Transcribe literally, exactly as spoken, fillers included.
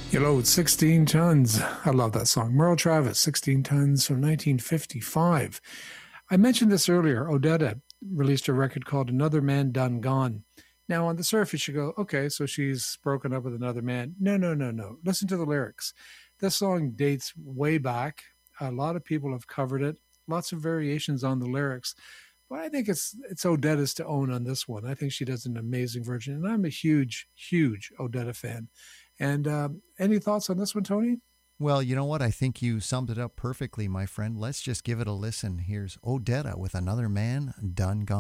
You load sixteen tons. I love that song. Merle Travis, sixteen tons from nineteen fifty-five. I mentioned this earlier. Odetta released a record called Another Man Done Gone. Now, on the surface, you go, okay, so she's broken up with another man. No, no, no, no. Listen to the lyrics. This song dates way back. A lot of people have covered it. Lots of variations on the lyrics. But I think it's it's Odetta's to own on this one. I think she does an amazing version. And I'm a huge, huge Odetta fan. And um, any thoughts on this one, Tony? Well, you know what? I think you summed it up perfectly, my friend. Let's just give it a listen. Here's Odetta with Another Man Done Gone.